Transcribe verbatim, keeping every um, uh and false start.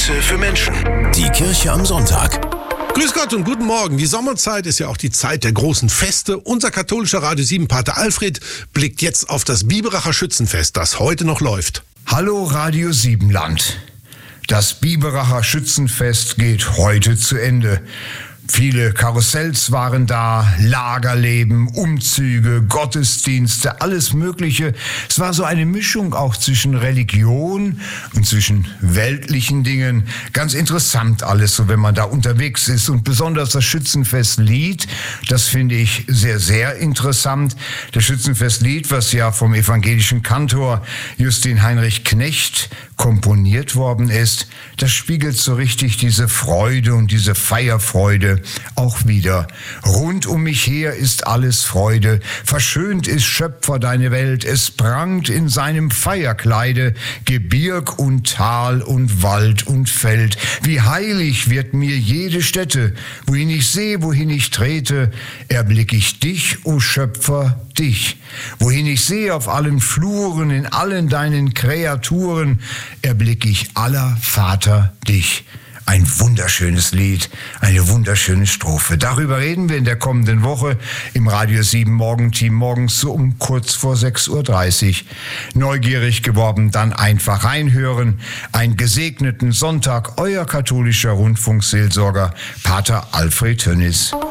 Messe für Menschen. Die Kirche am Sonntag. Grüß Gott und guten Morgen. Die Sommerzeit ist ja auch die Zeit der großen Feste. Unser katholischer Radio sieben Pater Alfred blickt jetzt auf das Biberacher Schützenfest, das heute noch läuft. Hallo Radio sieben Land. Das Biberacher Schützenfest geht heute zu Ende. Viele Karussells waren da, Lagerleben, Umzüge, Gottesdienste, alles Mögliche. Es war so eine Mischung auch zwischen Religion und zwischen weltlichen Dingen. Ganz interessant alles, so wenn man da unterwegs ist. Und besonders das Schützenfestlied, das finde ich sehr, sehr interessant. Das Schützenfestlied, was ja vom evangelischen Kantor Justin Heinrich Knecht komponiert worden ist, das spiegelt so richtig diese Freude und diese Feierfreude auch wieder. Rund um mich her ist alles Freude, verschönt ist Schöpfer deine Welt, es prangt in seinem Feierkleide Gebirg und Tal und Wald und Feld. Wie heilig wird mir jede Stätte, wohin ich sehe, wohin ich trete, erblick ich dich, o Schöpfer, dich. Wohin ich sehe auf allen Fluren, in allen deinen Kreaturen, erblick ich aller Vater dich. Ein wunderschönes Lied, eine wunderschöne Strophe. Darüber reden wir in der kommenden Woche im Radio sieben Morgenteam morgens so um kurz vor sechs Uhr dreißig. Neugierig geworden, dann einfach reinhören. Einen gesegneten Sonntag, euer katholischer Rundfunkseelsorger Pater Alfred Tönnis.